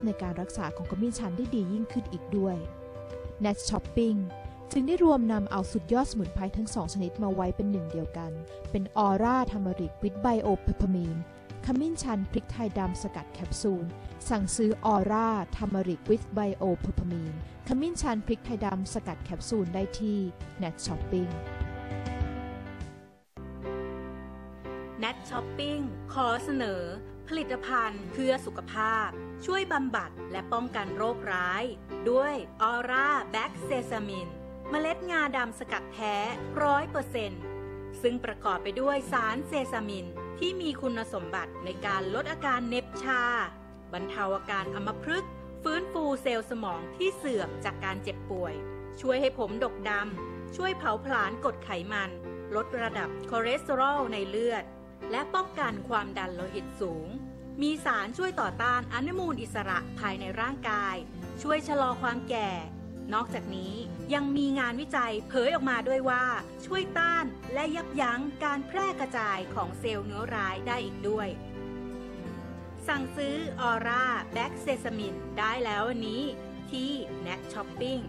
ในการรักษาของขมิ้นชันได้ดียิ่งขึ้นอีกด้วย Nat Shopping จึงได้รวมนำเอาสุดยอดสมุนไพรทั้ง2ชนิดมาไว้เป็นหนึ่งเดียวกันเป็นออร่าทัมเมริกวิดไบโอเพปเปอร์มีนขมิ้นชันพริกไทยดำสกัดแคปซูลสั่งซื้อออร่าทัมเมริกวิดไบโอเพปเปอร์มีนขมิ้นชันพริกไทยดำสกัดแคปซูลได้ที่ Nat Shopping Nat Shopping ขอเสนอผลิตภัณฑ์เพื่อสุขภาพช่วยบำบัดและป้องกันโรคร้ายด้วยออร่าแบ็กเซซามินเมล็ดงาดำสกัดแท้ 100%ซึ่งประกอบไปด้วยสารเซซามินที่มีคุณสมบัติในการลดอาการเหน็บชาบรรเทาอาการอัมพฤกษ์ฟื้นฟูเซลล์สมองที่เสื่อมจากการเจ็บป่วยช่วยให้ผมดกดำช่วยเผาผลาญกรดไขมันลดระดับคอเลสเตอรอลในเลือดและป้องกันความดันโลหิตสูงมีสารช่วยต่อต้านอนุมูลอิสระภายในร่างกายช่วยชะลอความแก่นอกจากนี้ยังมีงานวิจัยเผยออกมาด้วยว่าช่วยต้านและยับยั้งการแพร่กระจายของเซลล์เนื้อร้ายได้อีกด้วยสั่งซื้อออร่าแบ็กเซซามินได้แล้ววันนี้ที่ Nat Shopping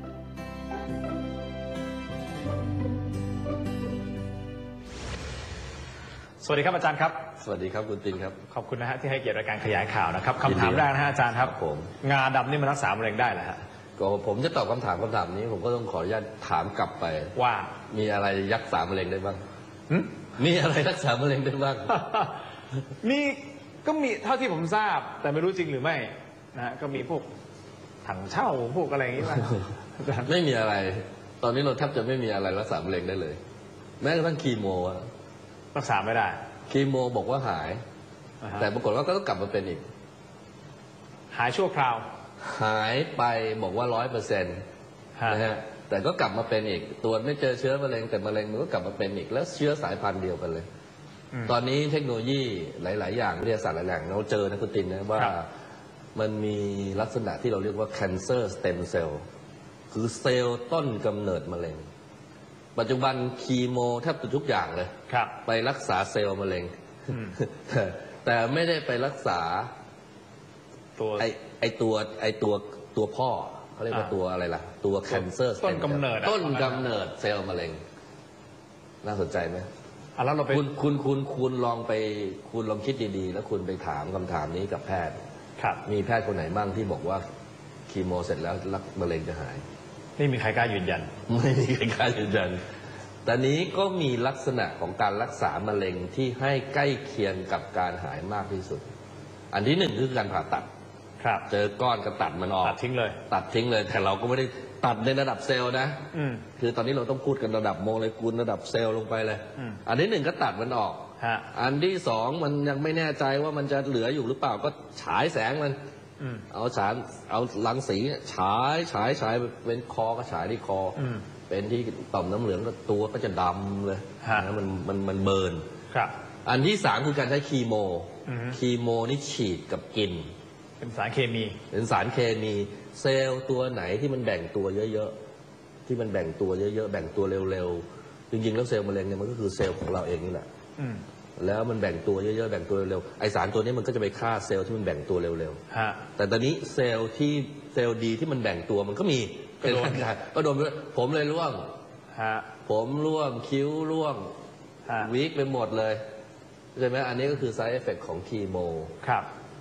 สวัสดีครับอาจารย์ครับสวัสดีครับคุณตินครับขอบคุณนะฮะที่ให้เกียรติรายการขยายข่าวนะครับคำถามแรกนะฮะอาจารย์ครับผมงาดำนี่มันรักษามะเร็งได้เหรอฮะก็ผมจะตอบคำถามนี้ผมก็ต้องขออนุญาตถามกลับไปว่ามีอะไรรักษามะเร็งได้บ้างหึมีอะไรรักษามะเร็งได้บ้างมีก็มีเท่าที่ผมทราบ แต่ไม่รู้จริงหรือไม่นะฮะก็มีพวกถังเช่าพวกอะไรอย่างนี้ป่ะไม่มีอะไร ตอนนี้เราแทบจะไม่มีอะไรรักษามะเร็งได้เลย แม้กระทั่งคีโมอะรักษาไม่ได้คีโมบอกว่าหายอ่าฮะแต่ปรากฏว่าก็ต้องกลับมาเป็นอีกหายชั่วคราวหายไปบอกว่า100%นะฮะแต่ก็กลับมาเป็นอีกตรวจไม่เจอเชื้อมะเร็งแต่มะเร็งมันก็กลับมาเป็นอีกแล้วเชื้อสายพันธุ์เดียวกันเลย ตอนนี้เทคโนโลยีหลาย ๆ อย่างวิทยาศาสตร์หลายๆอย่างเราเจอนะคุณตินนะว่ามันมีลักษณะที่เราเรียกว่า cancer stem cell คือเซลล์ต้นกำเนิดมะเร็ง ปัจจุบันคีโมแทบทุกอย่างเลยครับไปรักษาเซลล์มะเร็ง แต่ไม่ได้ไปรักษาตัวไอตัวพ่อเขาเรียกว่าตัวอะไรล่ะ ตัว cancer stem ต้นกำเนิด cell ต้นกำเนิดเซลล์มะเร็ง น่าสนใจไหมแล้วเราไปคุณลองไปคุณลองคิดดีๆ แล้วคุณไปถามคำถามนี้กับแพทย์ครับมีแพทย์คนไหนบ้างที่บอกว่าคีโมเสร็จแล้วมะเร็งจะหายไม่มีใครกล้ายืนยันไม่มีใครกล้ายืนยันแต่นี้ก็มีลักษณะของการรักษามะเร็งที่ให้ใกล้เคียงกับการหายมากที่สุด อันที่หนึ่งคือการผ่าตัดครับเจอก้อนก็ตัดมันออกตัดทิ้งเลยตัดทิ้งเลยแต่เราก็ไม่ได้ตัดในระดับเซลล์นะอืมคือตอนนี้เราต้องพูดกันระดับโมเลกุลระดับเซลล์ลงไปเลย อันที่หนึ่งก็ตัดมันออกฮะอันที่สองมันยังไม่แน่ใจว่ามันจะเหลืออยู่หรือเปล่าก็ฉายแสงมัน เอารังสีฉายเป็นคอก็ฉายที่คออเป็นที่ต่อมน้ำเหลืองก็ตัวก็จะดำเลยฮะนะมันเบิร์นครับอันที่สามคือการใช้คีโม คีโมนี่ฉีดกับกินเป็นสารเคมีเป็นสารเคมีเซลล์ตัวไหนที่มันแบ่งตัวเยอะๆที่มันแบ่งตัวเยอะๆแบ่งตัวเร็วๆจริงๆแล้วเซลล์มะเร็งเนี่ยมันก็คือเซลล์ของเราเองนี่แหละแล้วมันแบ่งตัวเยอะๆแบ่งตัวเร็วๆไอสารตัวนี้มันก็จะไปฆ่าเซลล์ที่มันแบ่งตัวเร็วฮะๆแต่ตอนนี้เซลล์ดีที่มันแบ่งตัวมันก็มีก็โดนเป็นร่างกายก็โดนด้วยผมเลยร่วงฮะผมร่วงคิ้วร่วงฮะวีคไปหมดเลยใช่ไหมอันนี้ก็คือ side effect ของคีโมครับ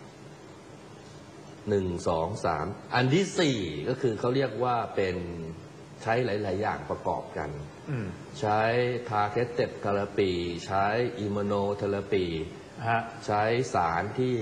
1 2 3 อันที่สี่ก็คือเขาเรียกว่าเป็นใช้หลาย ๆ อย่างประกอบกัน ใช้ targeted therapy ใช้ immunotherapy ฮะใช้สารที่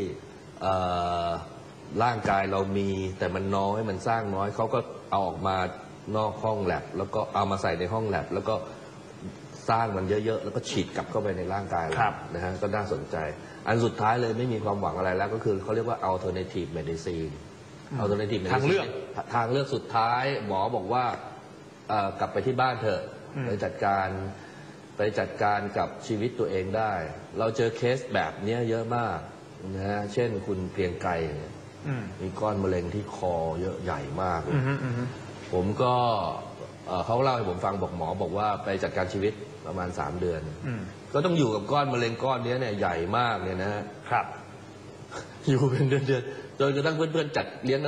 ร่างกายเรามีแต่มันน้อยมันสร้างน้อยเขาก็เอาออกมานอกห้องแลบแล้วก็เอามาใส่ในห้องแลบแล้วก็สร้างมันเยอะ ๆ แล้วก็ฉีดกลับเข้าไปในร่างกายเรานะฮะก็น่าสนใจ อันสุดท้ายเลยไม่มีความหวังอะไรแล้วก็คือเขาเรียกว่า alternative medicine alternative medicine ทางเลือกทางเลือกสุดท้ายหมอบอกว่ากลับไปที่บ้านเถอะไปจัดการกับชีวิตตัวเองได้ เราเจอเคสแบบนี้เยอะมากนะฮะเช่นคุณเพียงไกรเนี่ยมีก้อนมะเร็งที่คอเยอะใหญ่มากเลยผมก็เขาเล่าให้ผมฟังบอกหมอบอกว่าไปจัดการชีวิตประมาณ3 เดือนก็ต้องอยู่กับก้อนมะเร็งก้อนนี้เนี่ยใหญ่มากเนี่ยนะฮะครับอยู่เป็นเดือนจนกระทั่งเพื่อนๆจัดเลี้ยง